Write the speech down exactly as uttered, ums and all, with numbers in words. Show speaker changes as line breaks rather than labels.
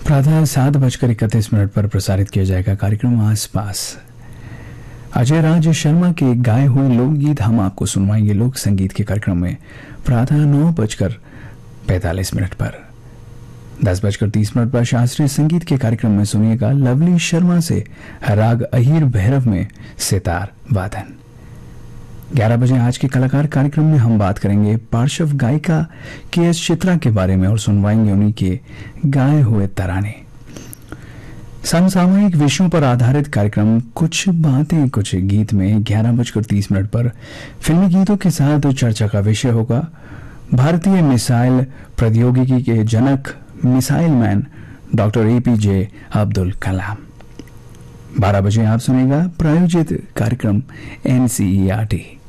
प्रातः सात बजकर इकतीस मिनट पर प्रसारित किया जाएगा कार्यक्रम आसपास। अजय राज शर्मा के गाए हुए लोकगीत हम आपको सुनवाएंगे लोक संगीत के कार्यक्रम में प्रातः नौ बजकर पैंतालीस मिनट पर। दस बजकर तीस मिनट पर शास्त्रीय संगीत के कार्यक्रम में सुनिएगा लवली शर्मा से राग अहीर भैरव में सितार वादन। ग्यारह बजे आज के कलाकार कार्यक्रम में हम बात करेंगे पार्श्व गायिका के एस चित्रा के बारे में और सुनवाएंगे उन्हीं के गाए हुए तराने। समसामयिक विषयों पर आधारित कार्यक्रम कुछ बातें कुछ गीत में ग्यारह बजकर तीस मिनट पर फिल्मी गीतों के साथ चर्चा का विषय होगा भारतीय मिसाइल प्रौद्योगिकी के जनक missile man doctor APJ Abdul Kalam. बारह बजे आप सुनेगा प्रायोजित कार्यक्रम एनसीईआरटी।